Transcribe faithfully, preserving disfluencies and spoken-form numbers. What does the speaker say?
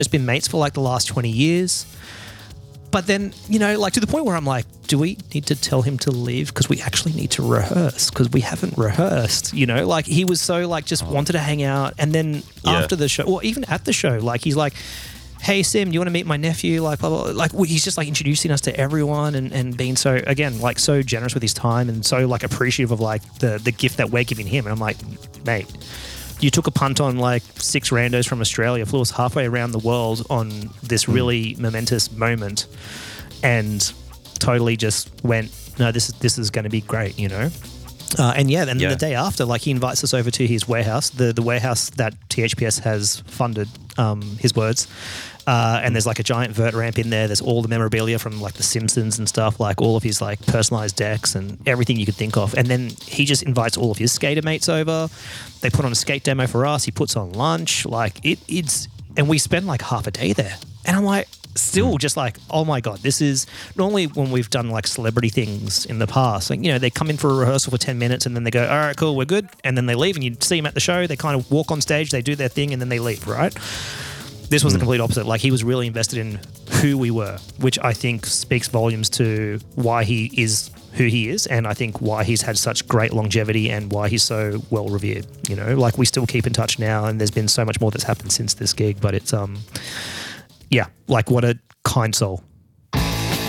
just been mates for like the last twenty years. But then, you know, like to the point where I'm like, do we need to tell him to leave? Because we actually need to rehearse because we haven't rehearsed, you know? Like he was so like just oh. wanted to hang out. And then yeah. after the show, or even at the show, like he's like, hey, Sim, do you want to meet my nephew? Like, blah, blah, blah. Like he's just like introducing us to everyone and, and being so, again, like so generous with his time and so like appreciative of like the, the gift that we're giving him. And I'm like, mate, you took a punt on like six randos from Australia, flew us halfway around the world on this really momentous moment and totally just went, no, this is this is going to be great, you know? Uh, and yeah, and yeah. the day after, like he invites us over to his warehouse, the, the warehouse that T H P S has funded, um, his words. Uh, and there's like a giant vert ramp in there. There's all the memorabilia from like The Simpsons and stuff, like all of his like personalized decks and everything you could think of. And then he just invites all of his skater mates over. They put on a skate demo for us. He puts on lunch. Like it, it's, and we spend like half a day there. And I'm like, still just like, oh my God, this is normally when we've done like celebrity things in the past, like, you know, they come in for a rehearsal for ten minutes and then they go, all right, cool, we're good. And then they leave and you see them at the show. They kind of walk on stage, they do their thing and then they leave, right? This was mm. the complete opposite. Like he was really invested in who we were, which I think speaks volumes to why he is who he is, and I think why he's had such great longevity and why he's so well revered. You know, like we still keep in touch now, and there's been so much more that's happened since this gig. But it's um, yeah, like what a kind soul.